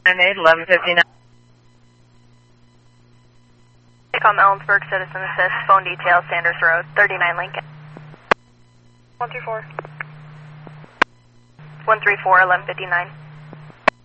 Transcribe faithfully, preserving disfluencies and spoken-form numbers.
nine eight, eleven fifty-nine. Come Ellensburg, Citizen Assist, phone details, Sanders Road, thirty-nine Lincoln. one three four. one three four, eleven fifty-nine.